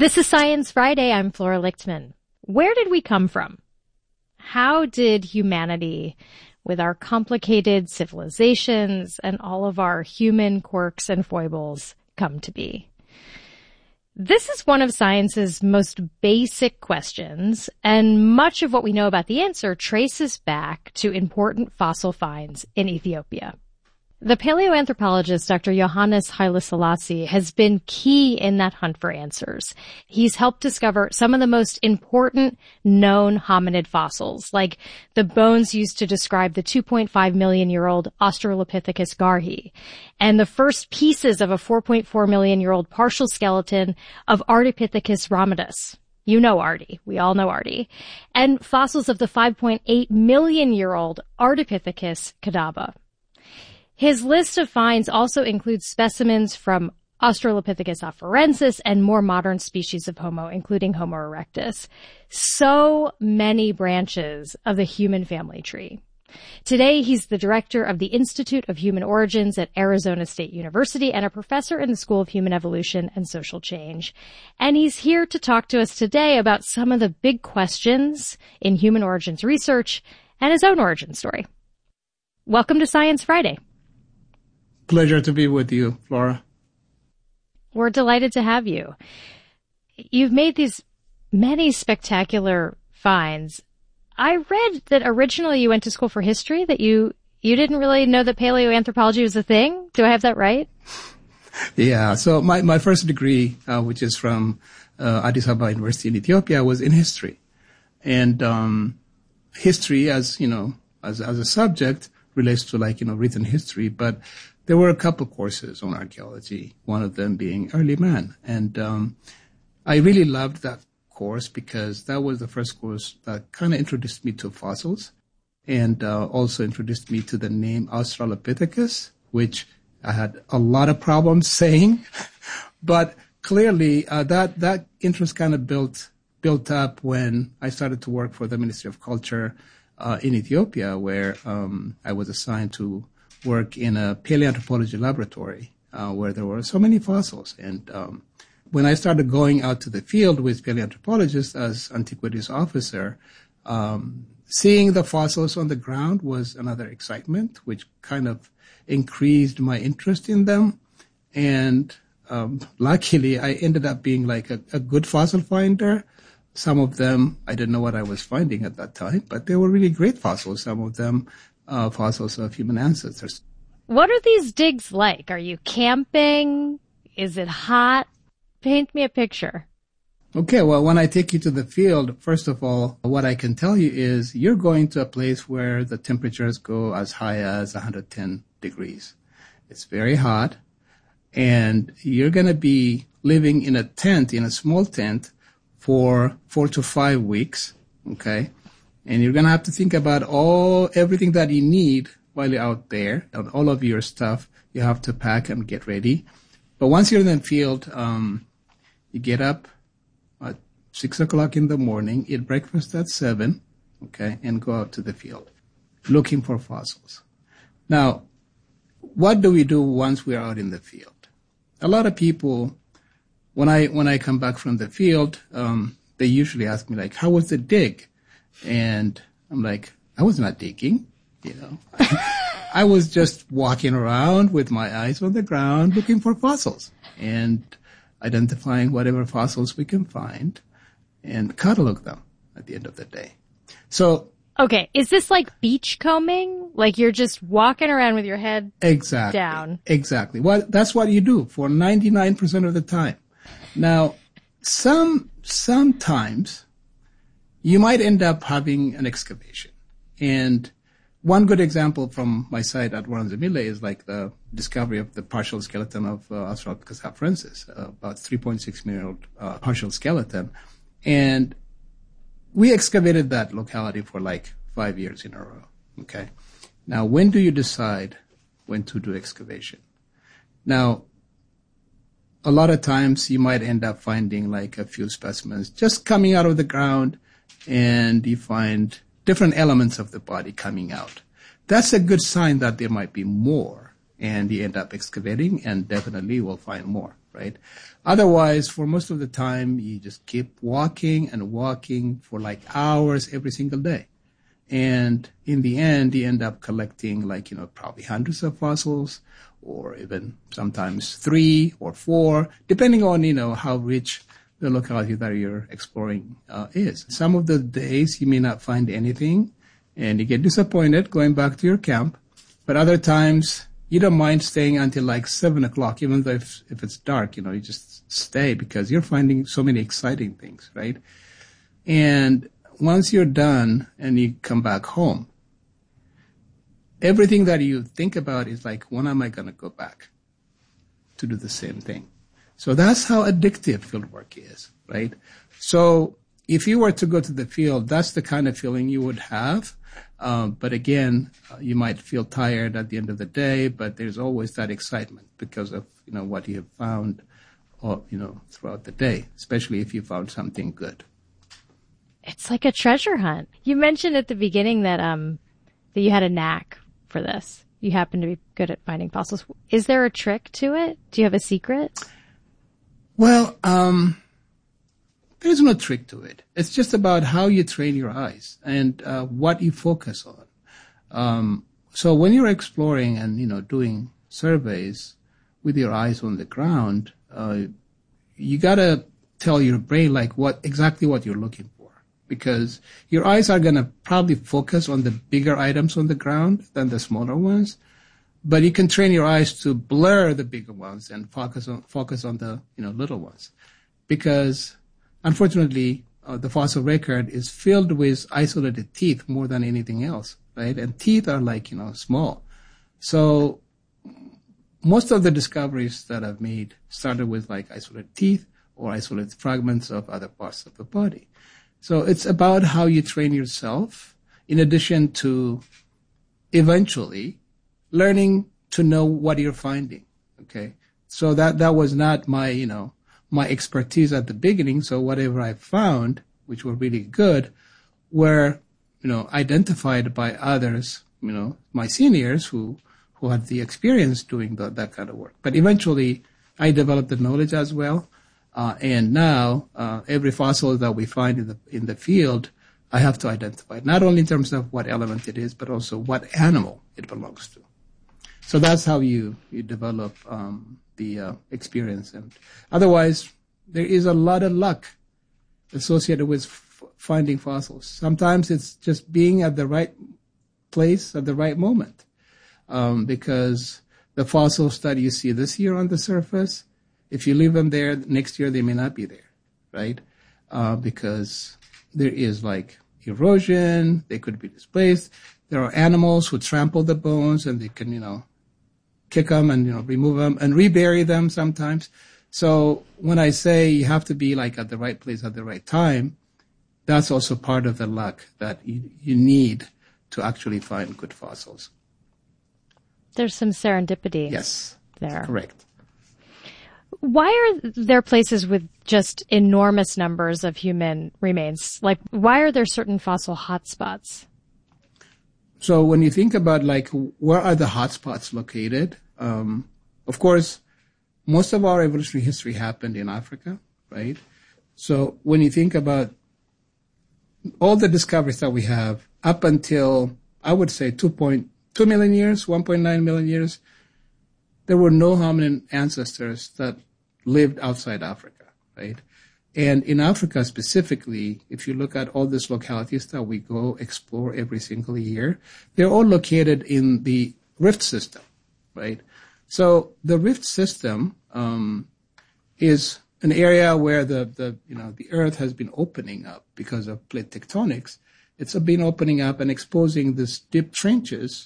This is Science Friday. I'm Flora Lichtman. Where did we come from? How did humanity, with our complicated civilizations and all of our human quirks and foibles, come to be? This is one of science's most basic questions, and much of what we know about the answer traces back to important fossil finds in Ethiopia. The paleoanthropologist Dr. Johannes Haile Selassie has been key in that hunt for answers. He's helped discover some of the most important known hominid fossils, like the bones used to describe the 2.5 million-year-old Australopithecus garhi, and the first pieces of a 4.4 million-year-old partial skeleton of Ardipithecus ramidus. You know Ardi. We all know Ardi. And fossils of the 5.8 million-year-old Ardipithecus kadabra. His list of finds also includes specimens from Australopithecus afarensis and more modern species of Homo, including Homo erectus. So many branches of the human family tree. Today, he's the director of the Institute of Human Origins at Arizona State University and a professor in the School of Human Evolution and Social Change. And he's here to talk to us today about some of the big questions in human origins research and his own origin story. Welcome to Science Friday. Pleasure to be with you, Flora. We're delighted to have you. You've made these many spectacular finds. I read that originally you went to school for history, that you didn't really know that paleoanthropology was a thing. Do I have that right? Yeah. So my first degree, which is from Addis Ababa University in Ethiopia, was in history. And history, as a subject, relates to written history, but there were a couple courses on archaeology, one of them being early man. And I really loved that course because that was the first course that kind of introduced me to fossils and also introduced me to the name Australopithecus, which I had a lot of problems saying. But clearly that interest kind of built up when I started to work for the Ministry of Culture in Ethiopia, where I was assigned to work in a paleoanthropology laboratory where there were so many fossils. And when I started going out to the field with paleoanthropologists as antiquities officer, seeing the fossils on the ground was another excitement, which kind of increased my interest in them. And luckily, I ended up being like a good fossil finder. Some of them, I didn't know what I was finding at that time, but they were really great fossils. Some of them fossils of human ancestors. What are these digs like? Are you camping? Is it hot? Paint me a picture. Okay, well, when I take you to the field, first of all, what I can tell you is you're going to a place where the temperatures go as high as 110 degrees. It's very hot, and you're going to be living in a tent, in a small tent, for 4 to 5 weeks, okay? And you're going to have to think about everything that you need while you're out there, and all of your stuff you have to pack and get ready. But once you're in the field, you get up at 6 o'clock in the morning, eat breakfast at 7, okay, and go out to the field looking for fossils. Now, what do we do once we're out in the field? A lot of people, when I come back from the field, they usually ask me, how was the dig? And I'm like, I was not digging, I was just walking around with my eyes on the ground looking for fossils and identifying whatever fossils we can find and catalog them at the end of the day. So, okay, is this like beach combing? Like you're just walking around with your head down? Exactly. Well, that's what you do for 99% of the time. Now, sometimes you might end up having an excavation. And one good example from my site at Woranzimile is like the discovery of the partial skeleton of Australopithecus afarensis, about 3.6 million-year-old partial skeleton. And we excavated that locality for 5 years in a row. Okay. Now, when do you decide when to do excavation? Now, a lot of times you might end up finding a few specimens just coming out of the ground, and you find different elements of the body coming out. That's a good sign that there might be more, and you end up excavating and definitely will find more. right? Otherwise, for most of the time, you just keep walking and walking for like hours every single day. And in the end, you end up collecting like, probably hundreds of fossils, or even sometimes 3 or 4, depending on, how rich the locality that you're exploring is. Some of the days you may not find anything, and you get disappointed going back to your camp. But other times, you don't mind staying until like 7 o'clock, even though if it's dark, you just stay because you're finding so many exciting things, right? And once you're done and you come back home, everything that you think about is like, when am I going to go back to do the same thing? So that's how addictive fieldwork is, right? So if you were to go to the field, that's the kind of feeling you would have. But again, you might feel tired at the end of the day, but there's always that excitement because of, what you have found, throughout the day, especially if you found something good. It's like a treasure hunt. You mentioned at the beginning that you had a knack for this. You happen to be good at finding fossils. Is there a trick to it? Do you have a secret? Well, there's no trick to it. It's just about how you train your eyes and what you focus on. So when you're exploring and, doing surveys with your eyes on the ground, you gotta tell your brain like exactly what you're looking for. Because your eyes are going to probably focus on the bigger items on the ground than the smaller ones. But you can train your eyes to blur the bigger ones and focus on the little ones. Because unfortunately, the fossil record is filled with isolated teeth more than anything else, right? And teeth are like, small. So most of the discoveries that I've made started with like isolated teeth or isolated fragments of other parts of the body. So it's about how you train yourself in addition to eventually learning to know what you're finding. Okay. So that was not my, my expertise at the beginning. So whatever I found, which were really good, were, identified by others, my seniors who had the experience doing that kind of work. But eventually I developed the knowledge as well. And now, every fossil that we find in the field, I have to identify, not only in terms of what element it is, but also what animal it belongs to. So that's how you develop, the experience. And otherwise, there is a lot of luck associated with finding fossils. Sometimes it's just being at the right place at the right moment. Because the fossils that you see this year on the surface, if you leave them there, next year they may not be there, right? Because there is like erosion, they could be displaced. There are animals who trample the bones and they can, kick them and, remove them and rebury them sometimes. So when I say you have to be like at the right place at the right time, that's also part of the luck that you need to actually find good fossils. There's some serendipity. Yes. There. Correct. Why are there places with just enormous numbers of human remains? Like, why are there certain fossil hotspots? So when you think about like where are the hotspots located, of course, most of our evolutionary history happened in Africa, right? So when you think about all the discoveries that we have up until, I would say 2.2 million years, 1.9 million years, there were no hominin ancestors that lived outside Africa, right? And in Africa specifically, if you look at all these localities that we go explore every single year, they're all located in the rift system, right? So the rift system is an area where the earth has been opening up because of plate tectonics. It's been opening up and exposing these deep trenches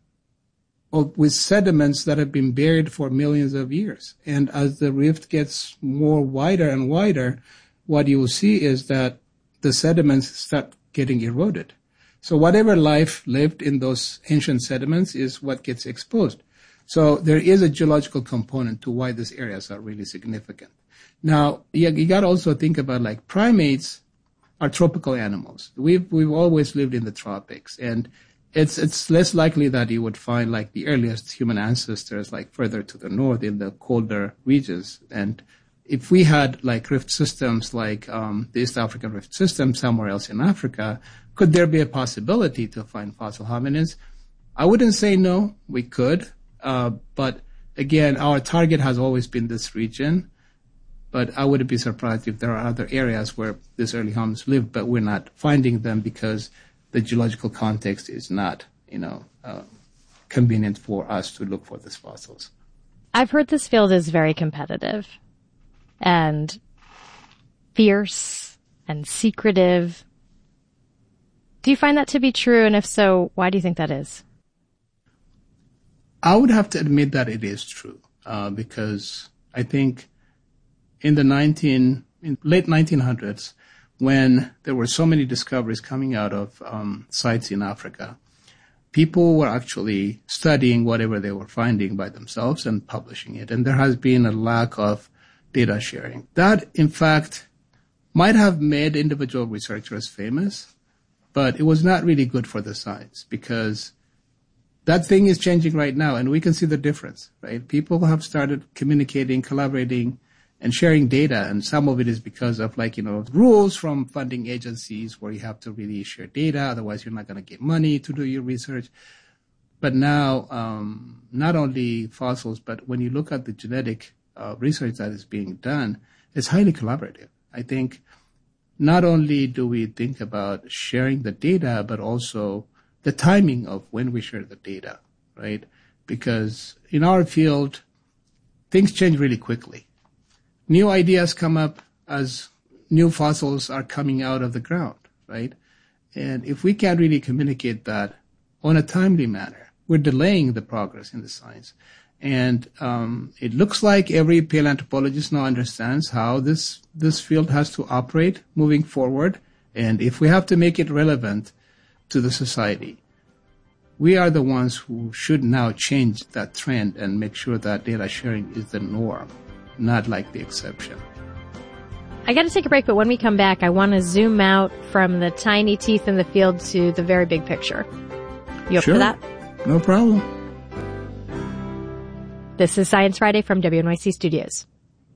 with sediments that have been buried for millions of years. And as the rift gets more wider and wider, what you will see is that the sediments start getting eroded. So whatever life lived in those ancient sediments is what gets exposed. So there is a geological component to why these areas are really significant. Now, you got to also think about like primates are tropical animals. We've always lived in the tropics, and it's less likely that you would find like the earliest human ancestors like further to the north in the colder regions. And if we had like rift systems like the East African rift system somewhere else in Africa, could there be a possibility to find fossil hominids? I wouldn't say no, we could. But again, our target has always been this region. But I wouldn't be surprised if there are other areas where these early hominids lived, but we're not finding them because the geological context is not, convenient for us to look for these fossils. I've heard this field is very competitive and fierce and secretive. Do you find that to be true? And if so, why do you think that is? I would have to admit that it is true, because I think in the late 1900s, when there were so many discoveries coming out of sites in Africa, people were actually studying whatever they were finding by themselves and publishing it. And there has been a lack of data sharing. That, in fact, might have made individual researchers famous, but it was not really good for the science because that thing is changing right now, and we can see the difference, right? People have started communicating, collaborating, and sharing data, and some of it is because of rules from funding agencies where you have to really share data, otherwise you're not going to get money to do your research. But now, not only fossils, but when you look at the genetic research that is being done, it's highly collaborative. I think not only do we think about sharing the data, but also the timing of when we share the data, right? Because in our field, things change really quickly. New ideas come up as new fossils are coming out of the ground, right? And if we can't really communicate that on a timely manner, we're delaying the progress in the science. And it looks like every paleoanthropologist now understands how this field has to operate moving forward. And if we have to make it relevant to the society, we are the ones who should now change that trend and make sure that data sharing is the norm, not like the exception. I got to take a break, but when we come back, I want to zoom out from the tiny teeth in the field to the very big picture. You up for that? No problem. This is Science Friday from WNYC Studios.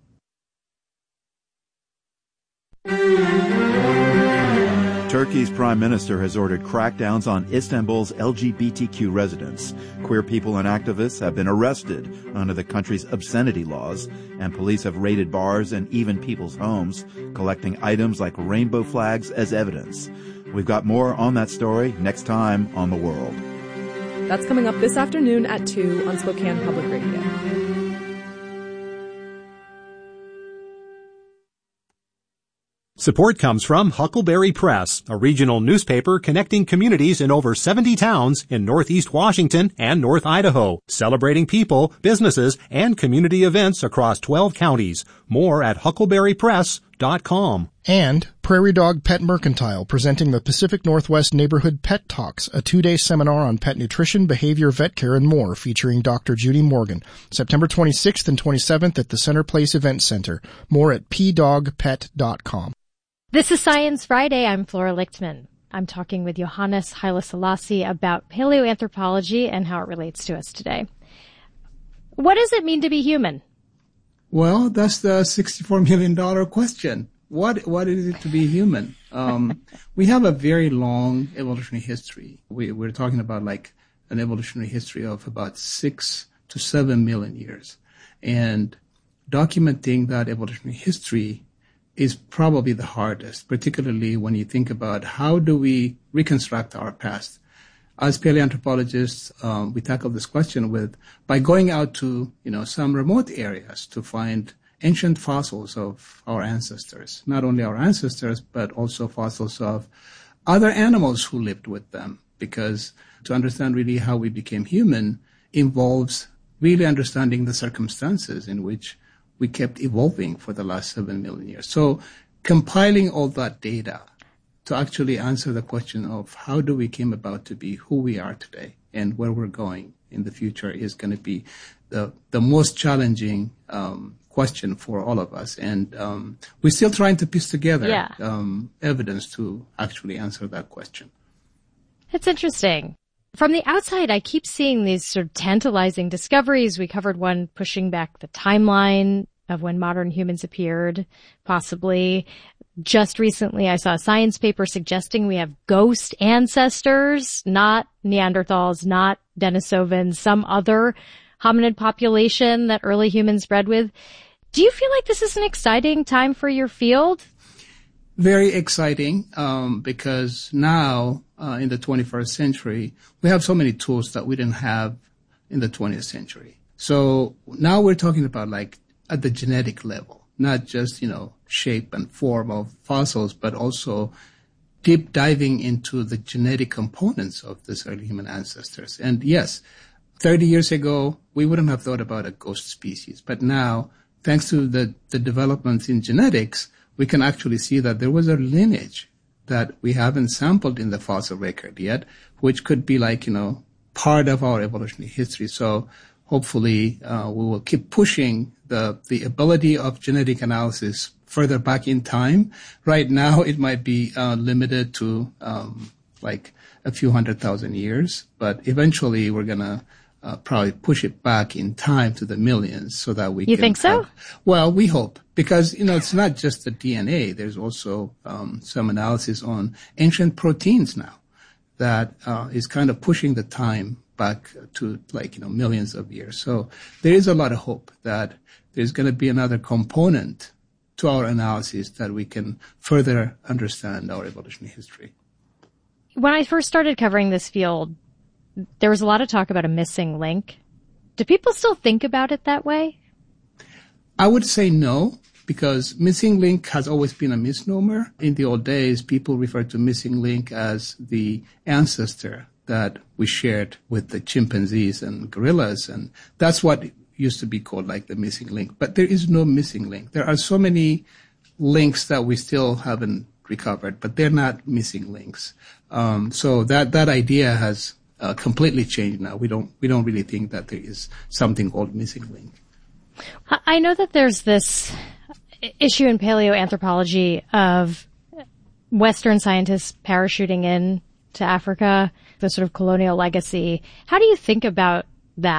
Turkey's prime minister has ordered crackdowns on Istanbul's LGBTQ residents. Queer people and activists have been arrested under the country's obscenity laws, and police have raided bars and even people's homes, collecting items like rainbow flags as evidence. We've got more on that story next time on The World. That's coming up this afternoon at 2 on Spokane Public Radio. Support comes from Huckleberry Press, a regional newspaper connecting communities in over 70 towns in Northeast Washington and North Idaho, celebrating people, businesses, and community events across 12 counties. More at huckleberrypress.com. And Prairie Dog Pet Mercantile, presenting the Pacific Northwest Neighborhood Pet Talks, a 2-day seminar on pet nutrition, behavior, vet care, and more, featuring Dr. Judy Morgan, September 26th and 27th at the Center Place Event Center. More at pdogpet.com. This is Science Friday. I'm Flora Lichtman. I'm talking with Johannes Haile Selassie about paleoanthropology and how it relates to us today. What does it mean to be human? Well, that's the $64 million question. What is it to be human? We have a very long evolutionary history. We're talking about like an evolutionary history of about 6 to 7 million years. And documenting that evolutionary history is probably the hardest, particularly when you think about how do we reconstruct our past. As paleoanthropologists, we tackle this question by going out to, some remote areas to find ancient fossils of our ancestors, not only our ancestors, but also fossils of other animals who lived with them. Because to understand really how we became human involves really understanding the circumstances in which we kept evolving for the last 7 million years. So compiling all that data to actually answer the question of how do we came about to be who we are today and where we're going in the future is going to be the most challenging question for all of us. And we're still trying to piece together evidence to actually answer that question. It's interesting. From the outside, I keep seeing these sort of tantalizing discoveries. We covered one pushing back the timeline of when modern humans appeared, possibly. Just recently, I saw a science paper suggesting we have ghost ancestors, not Neanderthals, not Denisovans, some other hominid population that early humans bred with. Do you feel like this is an exciting time for your field? Very exciting, because now, in the 21st century, we have so many tools that we didn't have in the 20th century. So now we're talking about like at the genetic level, not just, shape and form of fossils, but also deep diving into the genetic components of these early human ancestors. And yes, 30 years ago, we wouldn't have thought about a ghost species. But now, thanks to the developments in genetics, we can actually see that there was a lineage that we haven't sampled in the fossil record yet, which could be like, part of our evolutionary history. So hopefully, we will keep pushing the ability of genetic analysis further back in time. Right now, it might be limited to like a few 100,000 years, but eventually we're gonna probably push it back in time to the millions so that we You think so? Well, we hope, because, it's not just the DNA. There's also some analysis on ancient proteins now that is kind of pushing the time back to millions of years. So there is a lot of hope that there's going to be another component to our analysis that we can further understand our evolutionary history. When I first started covering this field, there was a lot of talk about a missing link. Do people still think about it that way? I would say no, because missing link has always been a misnomer. In the old days, people referred to missing link as the ancestor that we shared with the chimpanzees and gorillas, and that's what used to be called like the missing link. But there is no missing link. There are so many links that we still haven't recovered, but they're not missing links. So that idea has completely changed now. We don't really think that there is something called missing link. I know that there's this issue in paleoanthropology of Western scientists parachuting in to Africa, the sort of colonial legacy. How do you think about